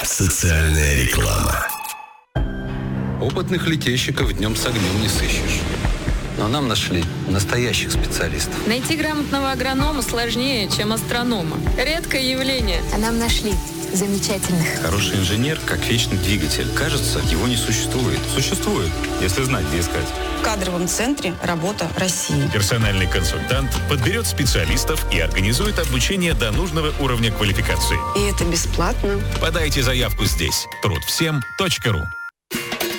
Социальная реклама. Опытных летейщиков днем с огнем не сыщешь. Но нам нашли настоящих специалистов. Найти грамотного агронома сложнее, чем астронома. Редкое явление. А нам нашли замечательных. Хороший инженер, как вечный двигатель. Кажется, его не существует. Существует, если знать, где искать. В кадровом центре «Работа России». Персональный консультант подберет специалистов и организует обучение до нужного уровня квалификации. И это бесплатно. Подайте заявку здесь. Трудвсем.ру